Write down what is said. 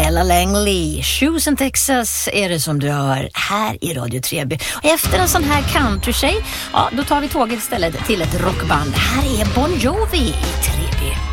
Ella Langley, Shoes in Texas är det som du hör här i Radio Treby. Och efter en sån här country-tjej, ja, då tar vi tåget istället till ett rockband. Här är Bon Jovi i Treby.